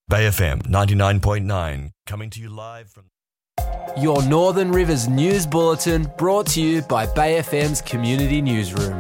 Bay FM 99.9, coming to you live from... Your Northern Rivers News Bulletin, brought to you by Bay FM's Community Newsroom.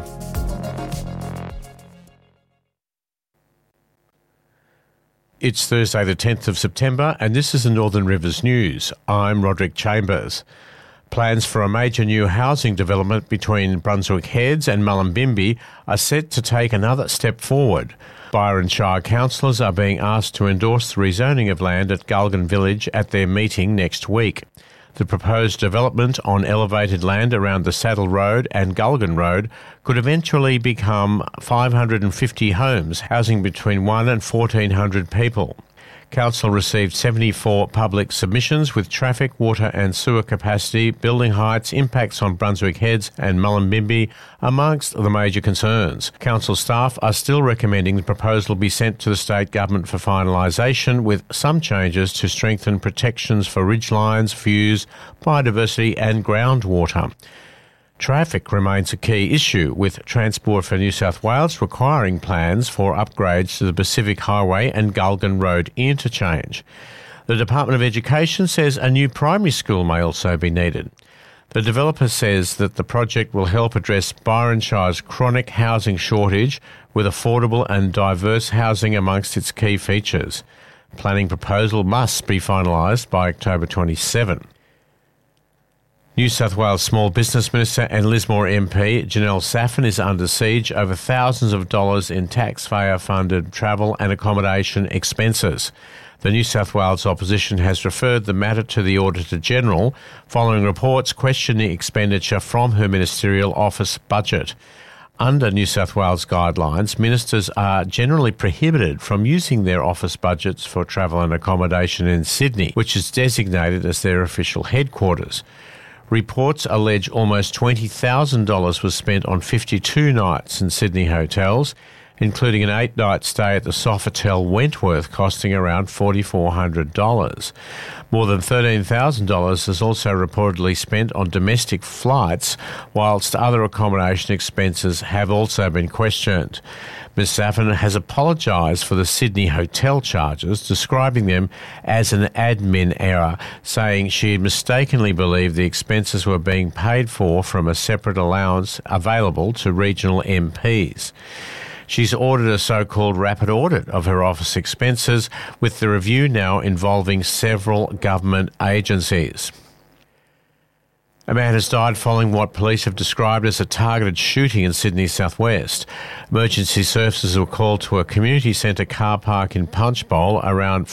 It's Thursday the 10th of September and this is the Northern Rivers News. I'm Roderick Chambers. Plans for a major new housing development between Brunswick Heads and Mullumbimby are set to take another step forward. Byron Shire councillors are being asked to endorse the rezoning of land at Gulgan Village at their meeting next week. The proposed development on elevated land around the Saddle Road and Gulgan Road could eventually become 550 homes, housing between 1 and 1,400 people. Council received 74 public submissions with traffic, water and sewer capacity, building heights, impacts on Brunswick Heads and Mullumbimby amongst the major concerns. Council staff are still recommending the proposal be sent to the state government for finalisation, with some changes to strengthen protections for ridgelines, views, biodiversity and groundwater. Traffic remains a key issue, with Transport for New South Wales requiring plans for upgrades to the Pacific Highway and Gulgan Road interchange. The Department of Education says a new primary school may also be needed. The developer says that the project will help address Byron Shire's chronic housing shortage with affordable and diverse housing amongst its key features. Planning proposal must be finalised by October 27. New South Wales Small Business Minister and Lismore MP Janelle Saffin is under siege over thousands of dollars in taxpayer-funded travel and accommodation expenses. The New South Wales opposition has referred the matter to the Auditor-General following reports questioning expenditure from her ministerial office budget. Under New South Wales guidelines, ministers are generally prohibited from using their office budgets for travel and accommodation in Sydney, which is designated as their official headquarters. Reports allege almost $20,000 was spent on 52 nights in Sydney hotels, including an 8-night stay at the Sofitel Wentworth costing around $4,400. More than $13,000 is also reportedly spent on domestic flights, whilst other accommodation expenses have also been questioned. Ms Saffin has apologised for the Sydney hotel charges, describing them as an admin error, saying she had mistakenly believed the expenses were being paid for from a separate allowance available to regional MPs. She's ordered a so-called rapid audit of her office expenses, with the review now involving several government agencies. A man has died following what police have described as a targeted shooting in Sydney's southwest. Emergency services were called to a community centre car park in Punchbowl around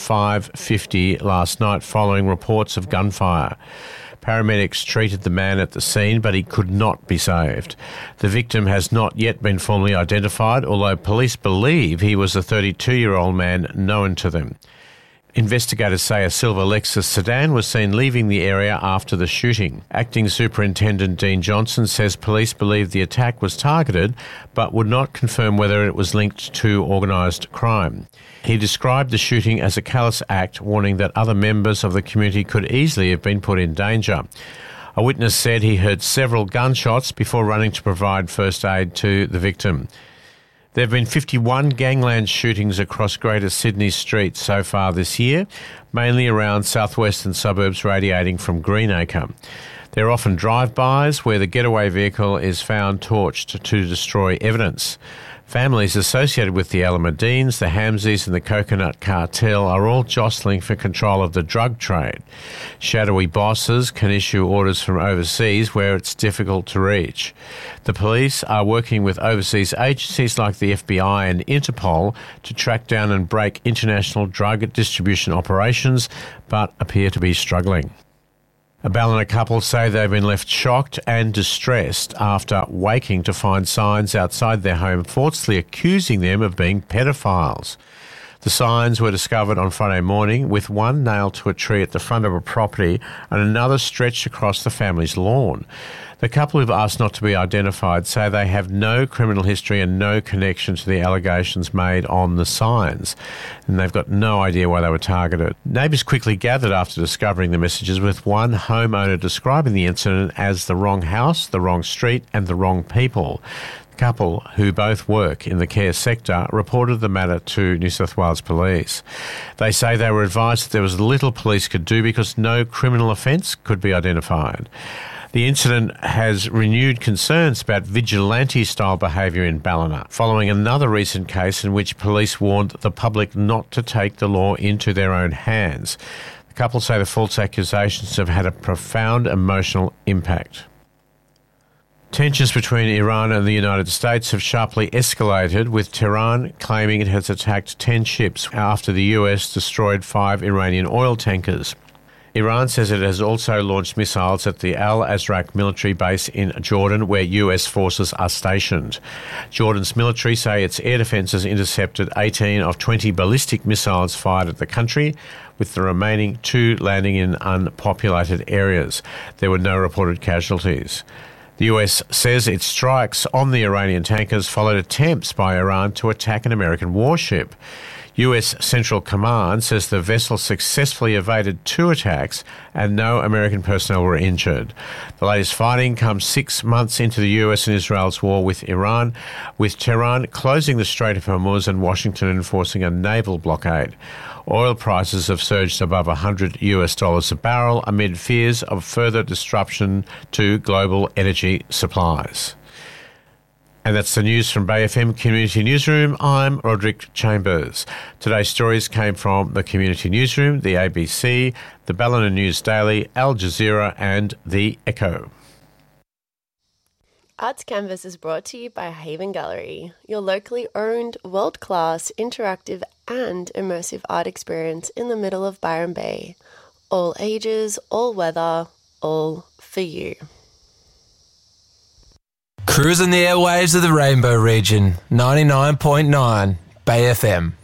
5:50 last night following reports of gunfire. Paramedics treated the man at the scene, but he could not be saved. The victim has not yet been formally identified, although police believe he was a 32-year-old man known to them. Investigators say a silver Lexus sedan was seen leaving the area after the shooting. Acting Superintendent Dean Johnson says police believe the attack was targeted, but would not confirm whether it was linked to organised crime. He described the shooting as a callous act, warning that other members of the community could easily have been put in danger. A witness said he heard several gunshots before running to provide first aid to the victim. There have been 51 gangland shootings across Greater Sydney streets so far this year, mainly around southwestern suburbs radiating from Greenacre. They're often drive-bys where the getaway vehicle is found torched to destroy evidence. Families associated with the Alameddines, the Hamsies and the Coconut Cartel are all jostling for control of the drug trade. Shadowy bosses can issue orders from overseas where it's difficult to reach. The police are working with overseas agencies like the FBI and Interpol to track down and break international drug distribution operations, but appear to be struggling. A Ballina couple say they've been left shocked and distressed after waking to find signs outside their home falsely accusing them of being pedophiles. The signs were discovered on Friday morning, with one nailed to a tree at the front of a property and another stretched across the family's lawn. The couple, who've asked not to be identified, say they have no criminal history and no connection to the allegations made on the signs, and they've got no idea why they were targeted. Neighbours quickly gathered after discovering the messages, with one homeowner describing the incident as the wrong house, the wrong street and the wrong people. The couple, who both work in the care sector, reported the matter to New South Wales Police. They say they were advised that there was little police could do because no criminal offence could be identified. The incident has renewed concerns about vigilante-style behaviour in Ballina, following another recent case in which police warned the public not to take the law into their own hands. The couple say the false accusations have had a profound emotional impact. Tensions between Iran and the United States have sharply escalated, with Tehran claiming it has attacked 10 ships after the US destroyed 5 Iranian oil tankers. Iran says it has also launched missiles at the Al Azraq military base in Jordan, where US forces are stationed. Jordan's military say its air defences intercepted 18 of 20 ballistic missiles fired at the country, with the remaining 2 landing in unpopulated areas. There were no reported casualties. The US says its strikes on the Iranian tankers followed attempts by Iran to attack an American warship. US Central Command says the vessel successfully evaded 2 attacks and no American personnel were injured. The latest fighting comes 6 months into the US and Israel's war with Iran, with Tehran closing the Strait of Hormuz and Washington enforcing a naval blockade. Oil prices have surged above $100 a barrel amid fears of further disruption to global energy supplies. And that's the news from Bay FM Community Newsroom. I'm Roderick Chambers. Today's stories came from the Community Newsroom, the ABC, the Ballina News Daily, Al Jazeera and The Echo. Arts Canvas is brought to you by Haven Gallery, your locally owned, world-class, interactive and immersive art experience in the middle of Byron Bay. All ages, all weather, all for you. Cruising the airwaves of the Rainbow region, 99.9 Bay FM.